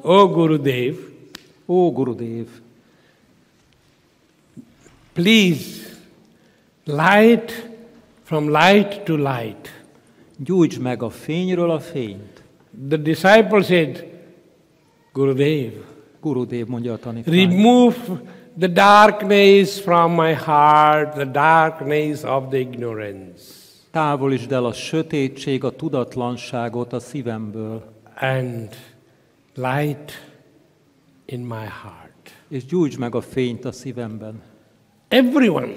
O Gurudev, Ó Gurudev, please light from light to light. gyújtsd meg a fényről a fényt. The disciple said, Gurudev, Gurudev mondja a tanítvány. remove the darkness from my heart, the darkness of the ignorance. Távolítsd el a sötétség, a tudatlanságot a szívemből, And light in my heart. és gyújtsd meg a fényt a szívemben. Everyone,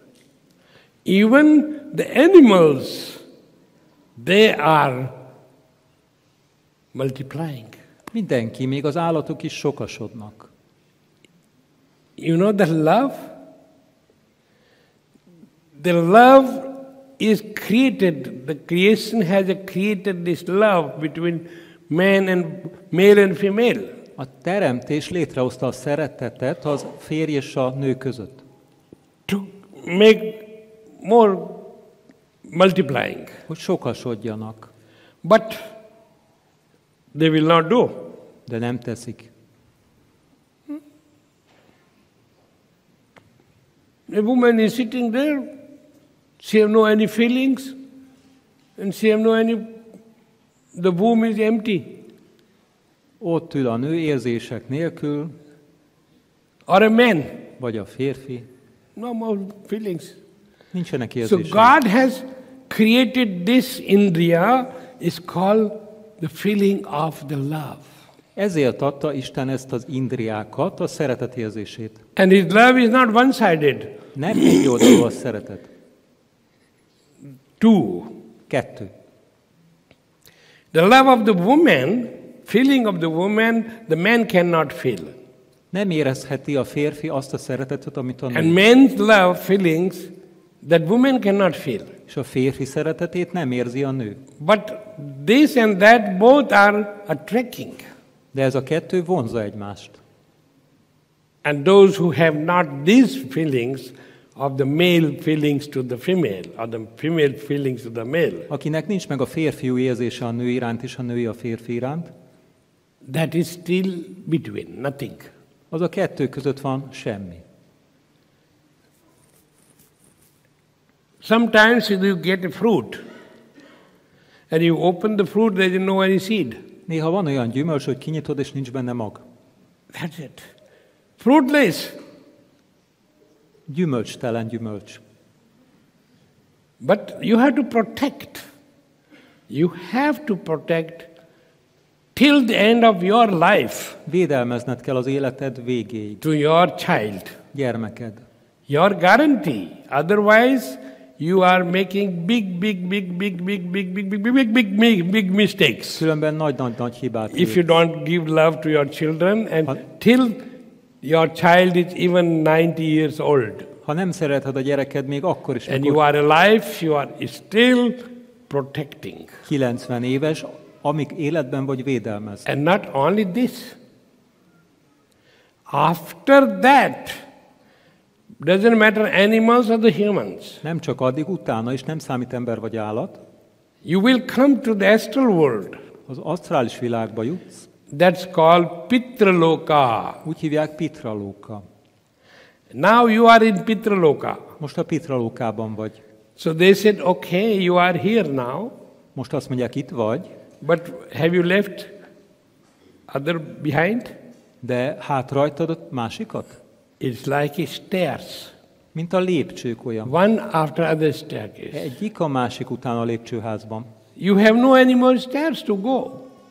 even the animals, they are multiplying. Mindenki, még az állatok is sokasodnak. You know the love? The love is created, the creation has created this love between male and female. A teremtés létrehozta a szeretetet az férj és a nő között. To make more multiplying. Hogy sokasodjanak, But they will not do. de nem teszik. A woman is sitting there, she have no any feelings, and she have no any, the womb is empty. Ott ül a nő érzések nélkül, Or a man, vagy a férfi. no more feelings. Nincsenek So érzések. God has created this indriya, is called the feeling of the love. Ezért adta Isten ezt az indriákat, a szeretet érzését. And his love is not one-sided. Nem egy oldalú a szeretet. Two. Kettő. The love of the woman, feeling of the woman, the man cannot feel. Nem érezheti a férfi azt a szeretetet, amit a And nő. man's love, feelings, that woman cannot feel. És a férfi szeretetét nem érzi a nő. But this and that both are attracting. De ez a kettő vonzza egymást. And those who have not these feelings of the male feelings to the female, or the female feelings to the male, Akinek nincs meg a férfiú érzése a nő iránt és a női a férfi iránt, that is still between, nothing. az a kettő között van semmi. Sometimes you get a fruit, and you open the fruit, there is no any seed. Néha van olyan gyümölcs, hogy kinyitod, és nincs benne mag. That's it. Fruitless. Gyümölcstelen gyümölcs. But you have to protect. You have to protect till the end of your life Védelmezned kell az életed végéig. to your child. Gyermeked. Your guarantee. Otherwise, you are making big mistakes. Különben nagy hibát If you don't give love to your children and till your child is even 90 years old, Ha nem szereted a gyereked, még akkor is, and you amikor are alive, you are still protecting. 90 éves, amíg életben vagy védelmez. And not only this. After that, doesn't matter animals or the humans. Nem csak addig, utána is, nem számít ember vagy állat. You will come to the astral world. Az asztrális világba jutsz. That's called Pitraloka. Úgy hívják Pitralóka. Now you are in Pitraloka. Most a Pitralókában vagy. So they said, okay, you are here now, Most azt mondják, itt vagy, but have you left other behind? de hát rajtad a másikat? It's like a stairs. Mint a lépcsők olyan. One after other staircase. Egyik a másik után a lépcsőházban. You have no any more stairs to go.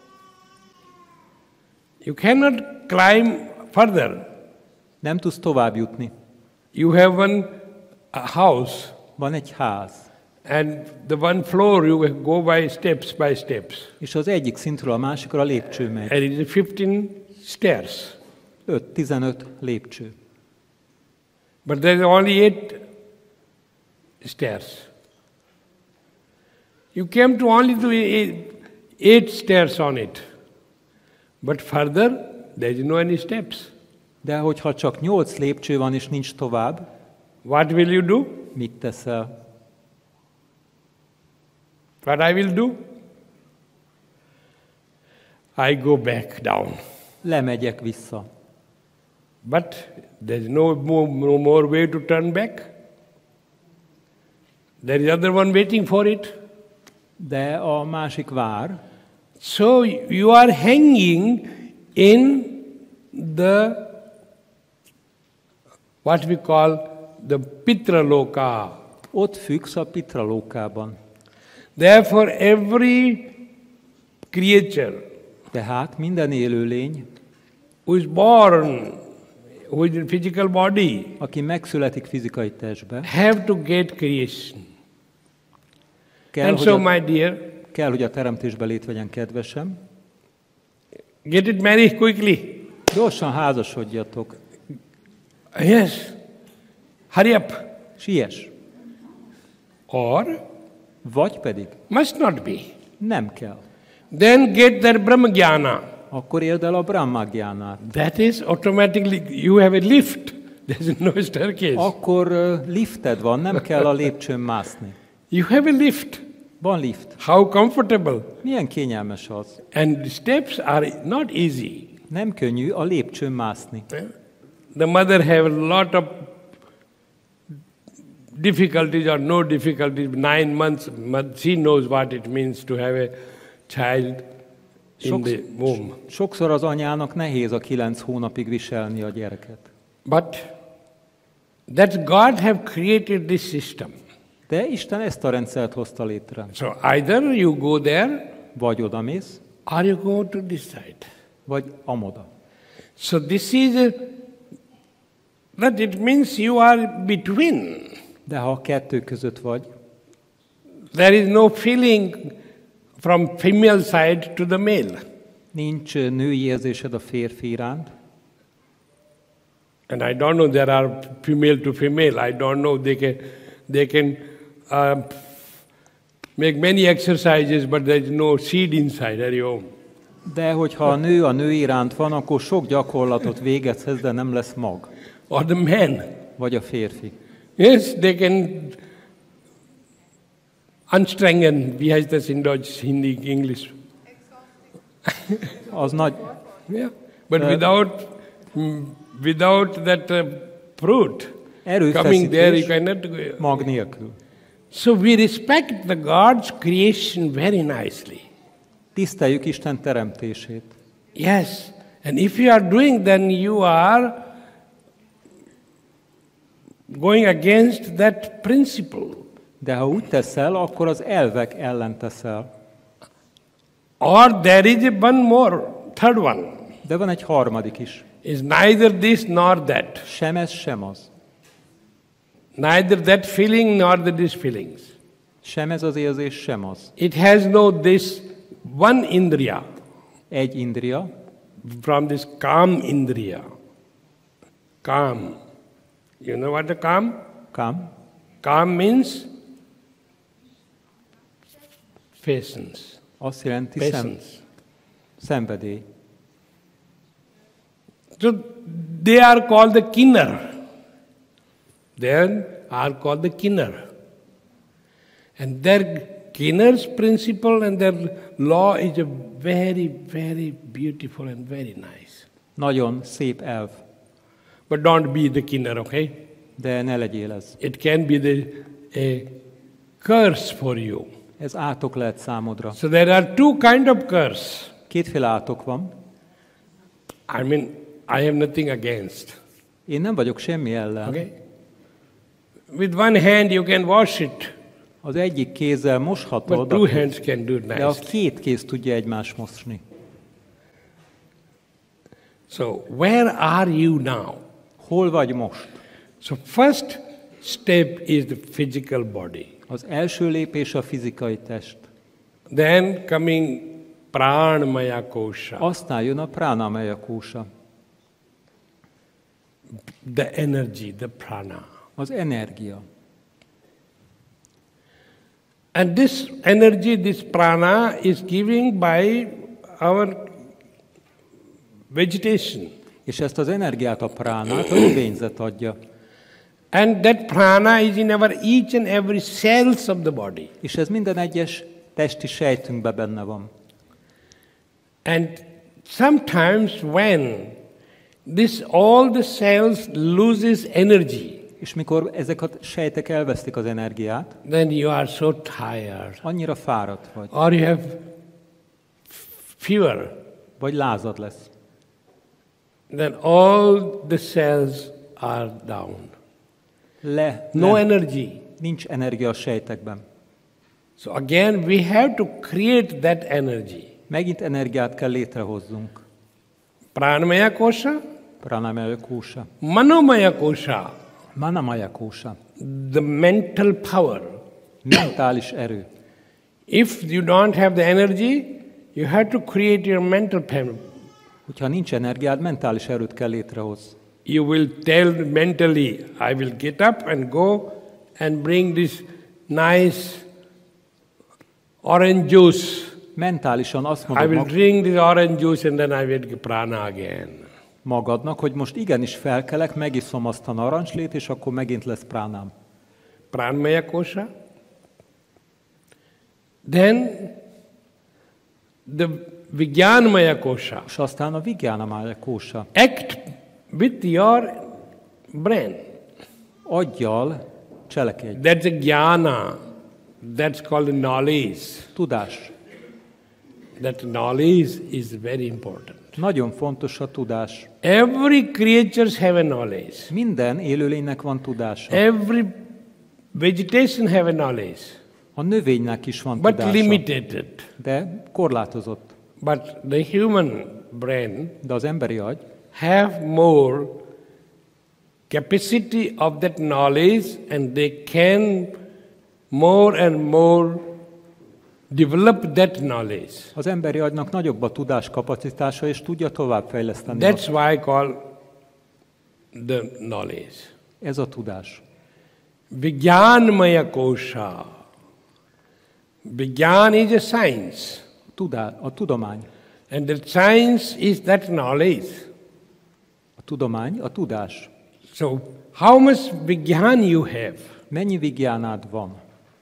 You cannot climb further. Nem tudsz tovább jutni. You have one house, Van egy ház, and the one floor you go by steps. és az egyik szintről a másikra a lépcső megy. And it is 15 stairs. 5-15 lépcső. But there is only 8 stairs. You came to only to 8 stairs on it. But further, there is no any steps. De hogyha csak 8 lépcső van, és nincs tovább, What will you do? mit teszel? What I will do? I go back down. lemegyek vissza. But there's no more way to turn back. There is other one waiting for it. De a másik vár. So you are hanging in the, what we call the Pitraloka. Ott függsz a Pitralókában. Therefore every creature Tehát minden élőlény, who is born with a physical body aki megszületik fizikai testbe, have to get creation. kell, And so, my dear, hogy a teremtésbe lét vegyen, kedvesem. get it married quickly. Gyorsan házasodjatok. Yes. Hurry up. Siess. Or Vagy pedig must not be. nem kell. Then get that Brahmagyana. Akkor éld el a Brahmagyánát. That is automatically, you have a lift. There's no staircase. Akkor lifted van, nem kell a lépcsőn mászni. You have a lift. Van lift. How comfortable. Milyen kényelmes az. And the steps are not easy. Nem könnyű a lépcsőn mászni. The mother have a lot of difficulties or no difficulties. 9 months, she knows what it means to have a child in the womb. Sokszor az anyának nehéz a 9 hónapig viselni a gyereket. But that God have created this system. De Isten ezt a rendszert hozta létre. So either you go there, Vagy odamész, or you go to this side. vagy amoda. So this is that it means you are between. De ha a kettő között vagy, There is no feeling from female side to the male. nincs női érzésed a férfi iránt, And I don't know, there are female to female. I don't know, they can make many exercises, but there is no seed inside at home. de hogyha a nő iránt van, akkor sok gyakorlatot végezhetsz, de nem lesz mag. Or the man. Vagy a férfi. Yes, they can anstrengen, wie heißt das in Deutsch, Hindi, English? Az nagy, Yeah. But without that fruit coming there, you erőfeszítés cannot go. mag nélkül. So we respect the God's creation very nicely. Tiszteljük Isten teremtését. Yes. And if you are doing, then you are going against that principle. De ha úgy teszel, akkor az elvek ellen teszel. Or there is one more, third one. De van egy harmadik is. Is neither this nor that. Sem ez, sem az. Neither that feeling nor these feelings. Sem ez az érzés, sem az. It has no this one indriya Egy indria, from this calm indriya. Calm. You know what the calm? kam, Calm means patience. azt jelenti Patience. szenvedély. So they are called the kinner. They are called the kinner. And their kinner's principle and their law is a very, very beautiful and very nice. Nagyon szép elv, But don't be the kinner, okay? de ne legyél ez. It can be a curse for you. Ez átok lehet számodra. So there are two kind of curse. Kétféle átok van. I mean, I have nothing against. Én nem vagyok semmi ellen. Okay? With one hand you can wash it, Az egyik kézzel but moshatod, two hands can do it de a nicely. két kéz tudja egymást mosni. So where are you now? Hol vagy most? So first step is the physical body. Az első lépés a fizikai test. Then coming pranamaya kosha, Aztán jön a pranamaya kósa, the energy, the prana. az energia. And this energy, this prana is giving by our vegetation. És ezt az energiát, a pránát a növényzet adja. And that prana is in our each and every cells of the body. És ez minden egyes testi sejtünkben benne van. And sometimes when all the cells loses energy, És mikor ezek a sejtek elvesztik az energiát, then you are so tired, annyira fáradt vagy, or you have fever, vagy lázad lesz. then all the cells are down. No energy. Nincs energia a sejtekben. So again, we have to create that energy. Megint energiát kell létrehozzunk. Pranamaya kosha, Pranamaya kósa, manomaya kosha, manamaya kósa, the mental power. mentális erő. If you don't have the energy, you have to create your mental power. Hogyha nincs energiád, mentális erőt kell létrehozni. You will tell mentally, I will get up and go and bring this nice orange juice. Mentálisan azt I mondod will drink this orange juice and then I will get prana again. magadnak, hogy most igenis felkelek, megiszom azt a narancslét, és akkor megint lesz pránám. Pranmaya kosha. Then the Vijnanamaya kosha. És aztán a Vijnanamaya kósa. Act with your brain. Aggyal cselekedj. That's a jnana. That's called knowledge. Tudás. That knowledge is very important. Nagyon fontos a tudás. Every creature have a knowledge. Minden élőlénynek van tudása. Every vegetation have a knowledge. A növénynek is van But tudása. limited. De korlátozott. But the human brain De az emberi agy have more capacity of that knowledge and they can more and more develop that knowledge. Az emberi agynak nagyobb a tudáskapacitása, és tudja továbbfejleszteni. That's why I call the knowledge. Ez a tudás. Vijnanamaya kosha. Vijnan is a science. A tudomány. And the science is that knowledge. A tudomány, a tudás. So, how much Vijnan you have? Mennyi vigjánád van?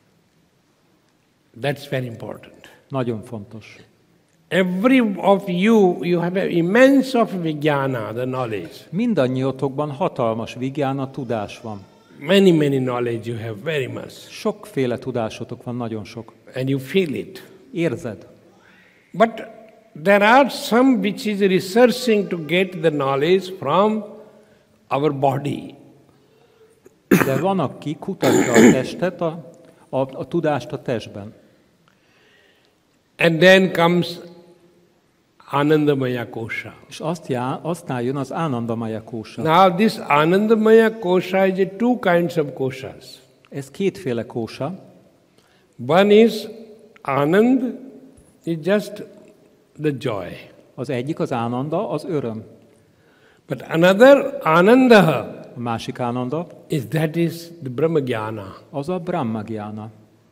That's very important. Nagyon fontos. Every of you have an immense of Vijnana, the knowledge. Mindannyiotokban hatalmas vigjána, tudás van. Many knowledge you have, very much. Sokféle tudásotok van, nagyon sok. And you feel it. Érzed. But there are some which is researching to get the knowledge from our body. De van, aki kutatja a testet, a tudást a testben. And then comes Anandamaya kosha. És aztán jön az Anandamaya kósa. Now this Anandamaya kosha is a two kinds of koshas. Ez kétféle kósa. One is Anand, is just the joy. Az egyik az Ananda, az öröm. But another Ananda A másik Ananda, is the Brahma Jnana. az a Brahmagyána.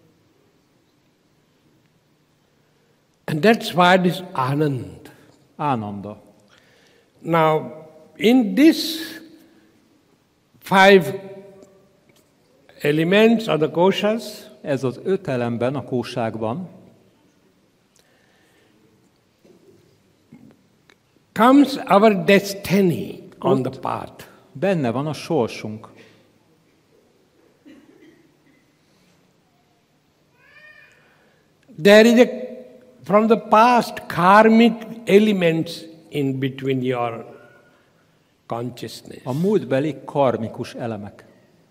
And that's why this Anand. Ananda. Now, in this 5 elements of the koshas, Ez az 5 elemben, a kóságban comes our destiny on the path. benne van a sorsunk. There is from the past karmic elements in between your consciousness. A múltbeli karmikus elemek.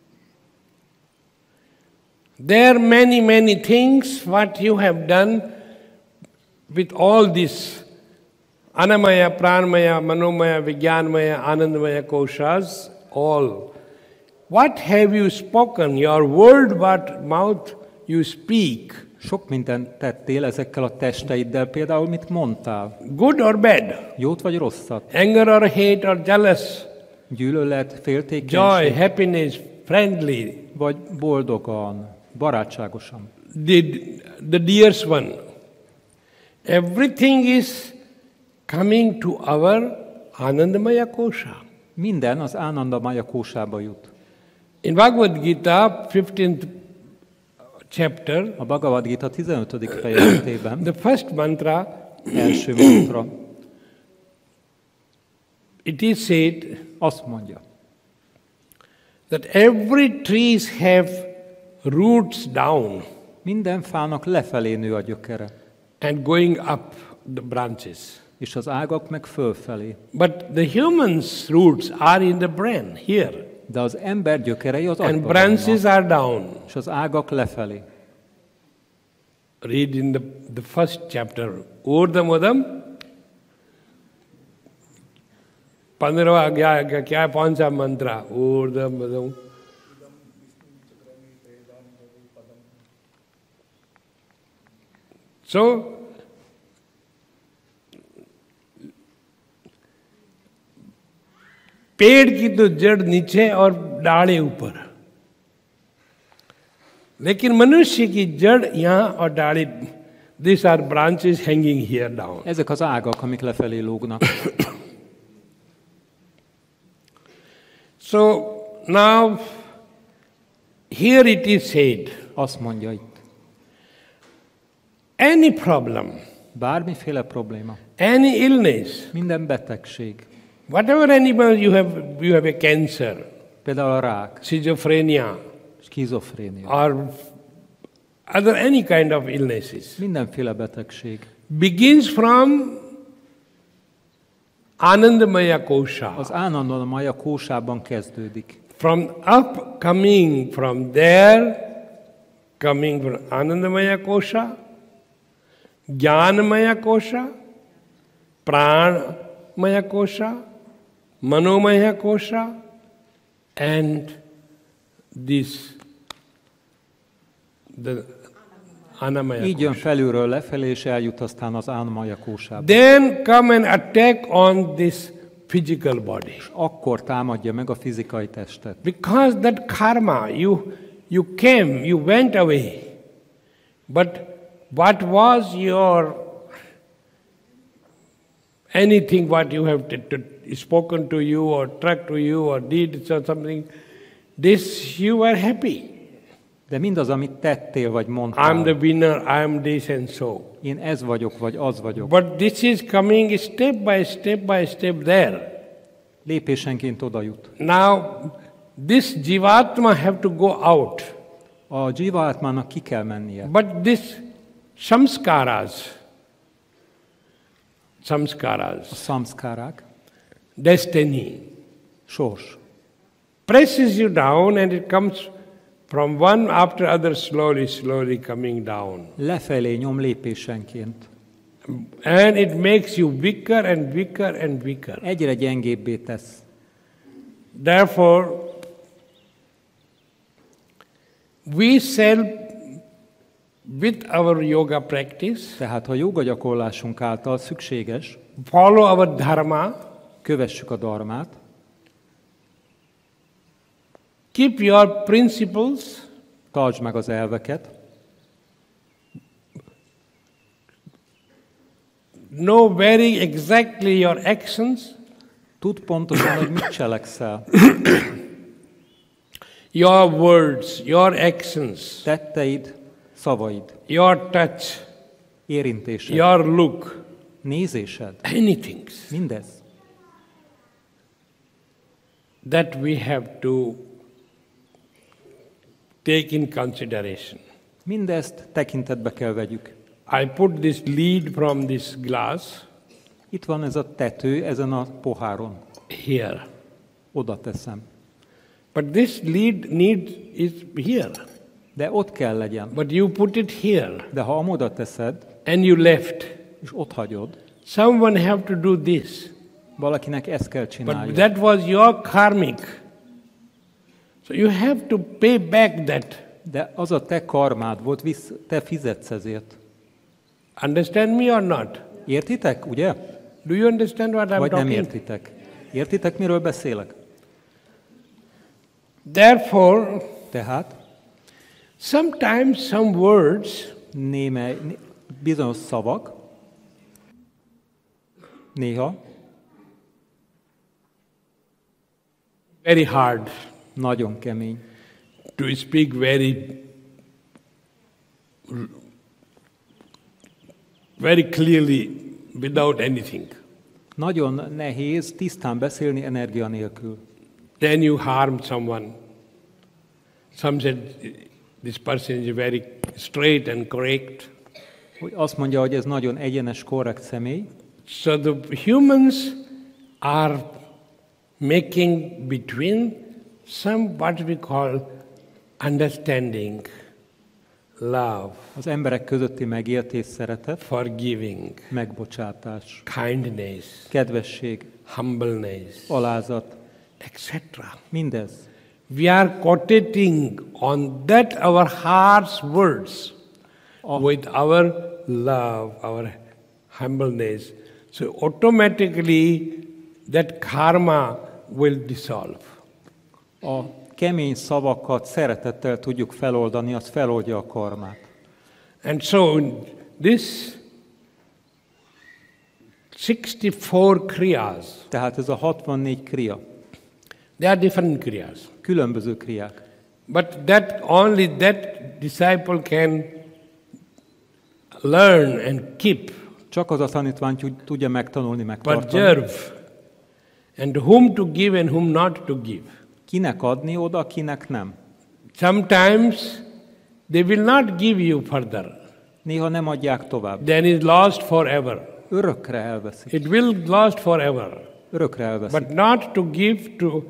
There are many things what you have done with all this Annamaya, Pranamaya, Manomaya, Vijnanamaya, Anandamaya koshas, all. What have you spoken? Your word, what mouth you speak. Sok mindent tettél ezekkel a testeiddel, például mit mondtál? Good or bad? Jót vagy rosszat? Anger or hate or jealous? Gyűlölet, Joy, féltékenység? happiness, friendly? Vagy boldogan, barátságosan? The dearest one. Everything is coming to our Anandamaya kosha. Minden az Anandamaya kósába jut. In Bhagavad Gita, 15th chapter, A Bhagavad Gita 15. fejezetében the first mantra, első mantra. It is said azt mondja, that every trees have roots down minden fának lefelé nő a gyökere, and going up the branches. és az ágak meg fölfelé. But the human's roots are in the brain, here. De az ember gyökerei az And agyban branches vannak, are down. és az ágak lefelé. Read in the first chapter. Urdhamudam. 15वां क्या है, कौन सा मंत्र? ऊर्ध्वमदम. So, पेड़ की तो जड़ नीचे और डाले ऊपर, लेकिन मनुष्य की जड़ यहाँ और डाले, these are branches hanging here down. Ezek az ágak, amik lefelé lógnak. So now here it is said, Azt mondja itt, any problem, bármiféle probléma, any illness, minden betegség, whatever animal you have a cancer, például a rák, schizophrenia, skizofrénia, or other any kind of illnesses, mindenféle betegség, begins from Anandamaya Kosha. az Ánandamaya kósában kezdődik. From up coming from there, coming from Anandamaya Kosha, Jnanamaya Kosha, Pranamaya Kosha, Manomaya Kosha, and this, the Annamaya Így jön Kosha. felülről lefelé, és eljut aztán az Annamaya kósába. Then come and attack on this physical body. Akkor támadja meg a fizikai testet. Because that karma, you came, you went away. But what was your anything what you have spoken to you or struck to you or did or something, this you were happy. De mindaz, amit tettél vagy I'm the mondtál, winner, I am this and so. én ez vagyok, vagy az vagyok. But this is coming step by step there. Lépésenként oda jut. Now, this Jivatma have to go out. A Jivatmának ki kell mennie. But this samskaras, A szamszkárák, destiny, sors. presses you down and it comes from one after other slowly coming down. Lefelé nyom lépésenként. And it makes you weaker and weaker and weaker. Egyre gyengébbé tesz. Therefore, we shall, with our yoga practice, Tehát, ha joga gyakorlásunk által szükséges, follow our dharma, kövessük a dharmát, keep your principles, tartsd meg az elveket, know very exactly your actions, tudd pontosan, hogy mit cselekszel. your words, your actions, Tetteid, szavaid, your touch, érintésed, your look, nézésed, anything mindez. that we have to take in consideration. Mindezt tekintetbe kell vegyük. I put this lead from this glass Itt van ez a tető ezen a poháron. here. Oda teszem. But this lead is here. De ott kell legyen. But you put it here De ha oda teszed, and you left. és ott hagyod, Someone have to do this. valakinek ezt kell But csinálni. that was your karmic. So you have to pay back that. De az a te karmád volt, te fizetsz ezért. Understand me or not? Értitek, ugye? Do you understand what I'm Vagy nem talking? értitek? Értitek, miről beszélek? Therefore, Tehát sometimes some words bizonyos szavak néha very hard nagyon kemény. to speak very clearly without anything. Nagyon nehéz tisztán beszélni energia nélkül. Then you harm someone. Some said this person is very straight and correct. Hogy azt mondja, hogy ez nagyon egyenes, korrekt személy. So the humans are making between some what we call understanding, love, Az emberek közötti megértés, szeretet, forgiving, megbocsátás, kindness, kedvesség, humbleness, alázat, etc. mindez. We are quotating on that our heart's words with our love, our humbleness. So automatically that karma will dissolve. A kemény szavakat szeretettel tudjuk feloldani, az feloldja a karmát. And so this 64 kriyas, Tehát ez a 64 kriya, they are different kriyas. különböző kriák. But only that disciple can learn and keep, Csak az a tanítvány tudja megtanulni, megtartani. preserve, and whom to give and whom not to give. Kinek adni oda, kinek nem. Sometimes they will not give you further. Néha nem adják tovább. Then is lost forever. Örökre elveszik. It will lost forever. Örökre elveszik. But not to give to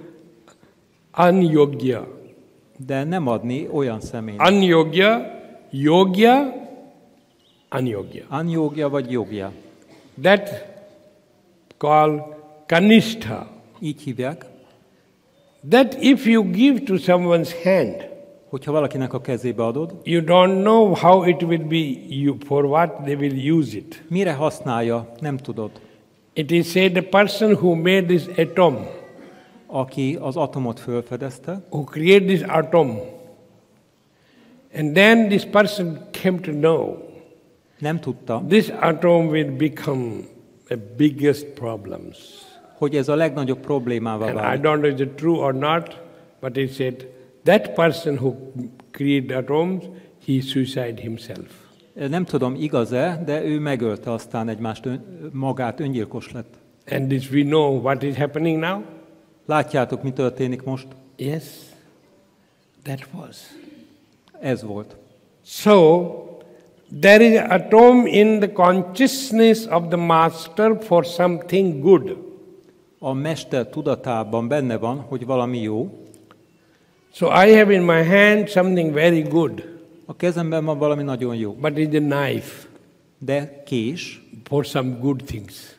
anyogya. De nem adni olyan személynek. Anyogya, yogya, anyogya. Anyogya vagy jogja. That called kanistha. Így hívják. That if you give to someone's hand, Hogyha valakinek a kezébe adod, you don't know how it will be, for what they will use it. mire használja, nem tudod. It is said the person who made this atom, Aki az atomot felfedezte, who created this atom, and then this person came to know nem tudta, this atom will become the biggest problems. hogy ez a legnagyobb problémává And I válik. don't know is it true or not, but it said that person who created atoms, he suicided himself. Nem tudom, igaz-e, de ő megölte aztán magát, öngyilkos lett. And this we know what is happening now? Látjátok, mi történik most? Yes, that was. Ez volt. So, there is an atom in the consciousness of the master for something good. A mester tudatában benne van, hogy valami jó. So I have in my hand something very good, A kezemben van valami nagyon jó. but it's a knife De kés, for some good things.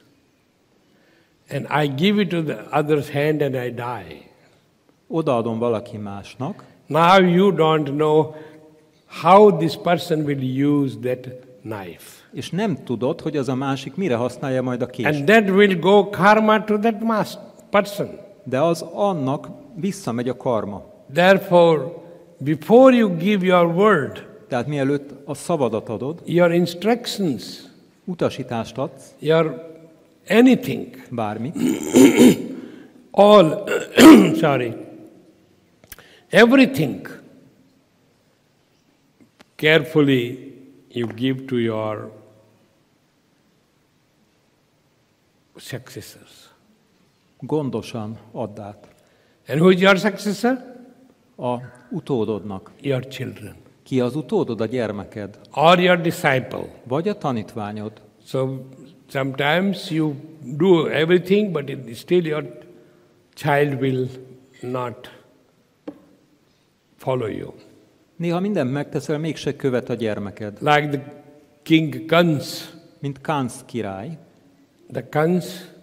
And I give it to the other's hand and I die. odaadom valaki másnak, Now you don't know how this person will use that knife. és nem tudod, hogy az a másik mire használja majd a kést. And that will go karma to that person. De az annak visszamegy a karma. Therefore, before you give your word, Tehát mielőtt a szavadat adod, your instructions, utasítást adsz, your anything, bármit, all, everything, carefully you give to your successors. gondosan add át. And who is your successor? A utódodnak. Your children. Ki az utódod? A gyermeked. Or your disciple. Vagy a tanítványod. So sometimes you do everything, but still your child will not follow you. Néha mindent megteszel, mégse követ a gyermeked. Like the king Kans. Mint Kánsz király. The Kans